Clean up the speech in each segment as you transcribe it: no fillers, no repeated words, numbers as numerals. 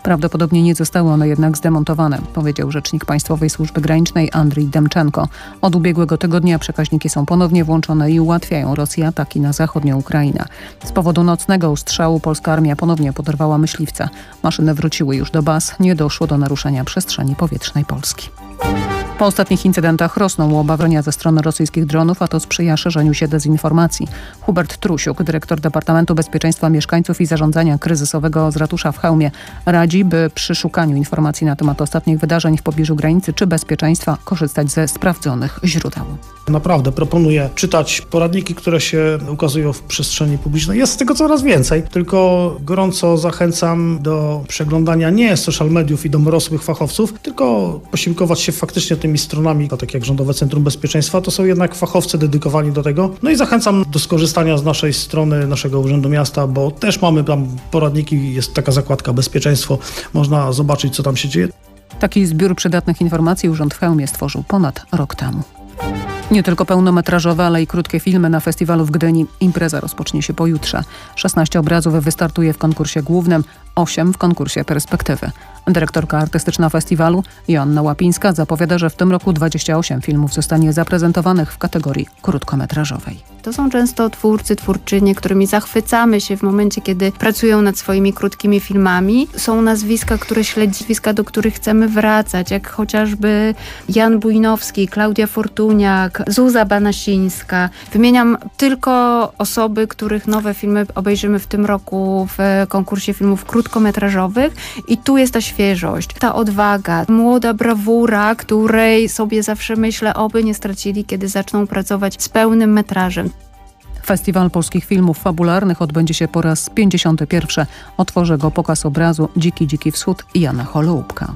Prawdopodobnie nie zostały one jednak zdemontowane, powiedział rzecznik Państwowej Służby Granicznej Andrii Demczenko. Od ubiegłego tygodnia przekaźniki są ponownie włączone i ułatwiają Rosji ataki na zachodnią Ukrainę. Z powodu nocnego ostrzału polska armia ponownie poderwała myśliwce. Maszyny wróciły już do baz, nie doszło do naruszenia przestrzeni powietrznej Polski. Po ostatnich incydentach rosną obawienia ze strony rosyjskich dronów, a to sprzyja szerzeniu się dezinformacji. Hubert Trusiuk, dyrektor Departamentu Bezpieczeństwa Mieszkańców i Zarządzania Kryzysowego z ratusza w Chełmie, radzi, by przy szukaniu informacji na temat ostatnich wydarzeń w pobliżu granicy czy bezpieczeństwa korzystać ze sprawdzonych źródeł. Naprawdę proponuję czytać poradniki, które się ukazują w przestrzeni publicznej. Jest tego coraz więcej, tylko gorąco zachęcam do przeglądania nie social mediów i domorosłych fachowców, tylko posiłkować się faktycznie tymi stronami, tak jak Rządowe Centrum Bezpieczeństwa, to są jednak fachowcy dedykowani do tego. No i zachęcam do skorzystania z naszej strony, naszego Urzędu Miasta, bo też mamy tam poradniki, jest taka zakładka bezpieczeństwo, można zobaczyć, co tam się dzieje. Taki zbiór przydatnych informacji Urząd w Chełmie stworzył ponad rok temu. Nie tylko pełnometrażowe, ale i krótkie filmy na festiwalu w Gdyni. Impreza rozpocznie się pojutrze. 16 obrazów wystartuje w konkursie głównym, 8 w konkursie Perspektywy. Dyrektorka artystyczna festiwalu Joanna Łapińska zapowiada, że w tym roku 28 filmów zostanie zaprezentowanych w kategorii krótkometrażowej. To są często twórcy, twórczynie, którymi zachwycamy się w momencie, kiedy pracują nad swoimi krótkimi filmami. Są nazwiska, które śledziska, do których chcemy wracać, jak chociażby Jan Bujnowski, Klaudia Fortuniak, Zuza Banasińska. Wymieniam tylko osoby, których nowe filmy obejrzymy w tym roku w konkursie filmów krótkometrażowych i tu jest ta świeżość, ta odwaga, młoda brawura, której sobie zawsze myślę, oby nie stracili, kiedy zaczną pracować z pełnym metrażem. Festiwal polskich filmów fabularnych odbędzie się po raz 51. Otworzy go pokaz obrazu Dziki Wschód Jana Holoubka.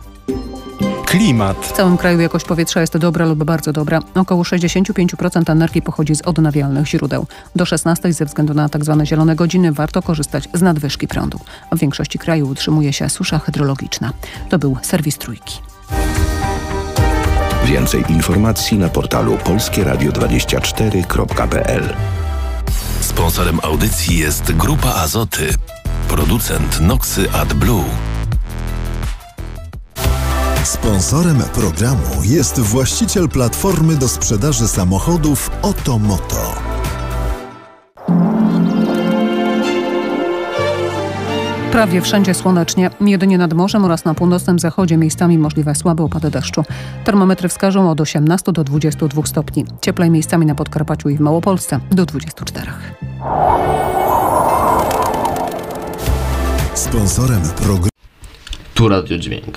Klimat. W całym kraju jakość powietrza jest dobra lub bardzo dobra. Około 65% energii pochodzi z odnawialnych źródeł. Do 16 ze względu na tzw. zielone godziny warto korzystać z nadwyżki prądu. W większości kraju utrzymuje się susza hydrologiczna. To był serwis Trójki. Więcej informacji na portalu polskieradio24.pl. Sponsorem audycji jest Grupa Azoty, producent Noxy AdBlue. Sponsorem programu jest właściciel platformy do sprzedaży samochodów Otomoto. Prawie wszędzie słonecznie, jedynie nad morzem oraz na północnym zachodzie miejscami możliwe słabe opady deszczu. Termometry wskażą od 18 do 22 stopni. Cieplej miejscami na Podkarpaciu i w Małopolsce do 24. Sponsorem programu Tu Radio Dźwięk.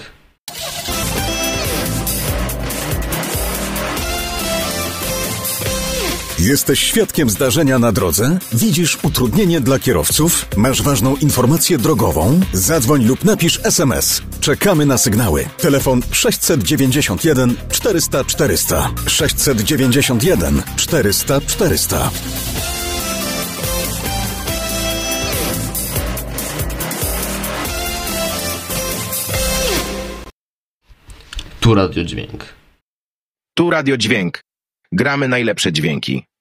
Jesteś świadkiem zdarzenia na drodze? Widzisz utrudnienie dla kierowców? Masz ważną informację drogową? Zadzwoń lub napisz SMS. Czekamy na sygnały. Telefon 691 400 400. 691 400 400. Tu Radio Dźwięk. Tu Radio Dźwięk. Gramy najlepsze dźwięki.